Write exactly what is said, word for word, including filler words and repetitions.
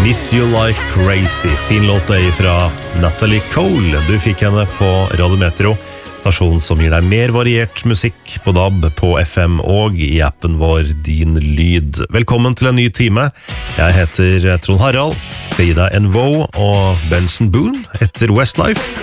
Miss You Like Crazy. Fin låt er fra Natalie Cole. Du fikk henne på Radio Metro, stasjonen som gir deg mer variert musikk på D A B, på F M og i appen vår Din Lyd. Velkommen til en ny time. Jeg heter Trond Harald, skal gi deg en Voe og Benson Boone etter Westlife.